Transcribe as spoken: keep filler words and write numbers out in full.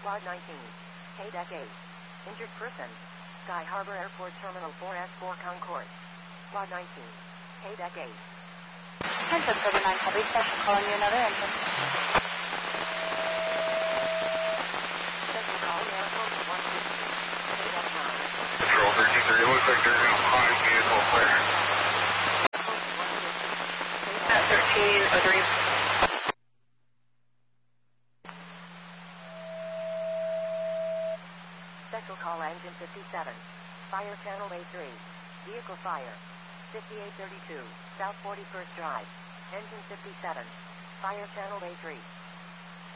Quad nineteen. K-Deck eight. Injured person. Sky Harbor Airport Terminal four S four Concourse. Quad nineteen. K-Deck eight. Central Silver nine Heavy Special calling you another engine. Central calling Airport one fifteen. K-Deck nine. Control thirty-three, looks like there's a high vehicle flare. At thirteen oh three. Special call engine fifty-seven. Fire channel A three. Vehicle fire. fifty-eight thirty-two. South forty-first Drive. Engine fifty-seven. Fire channel A three.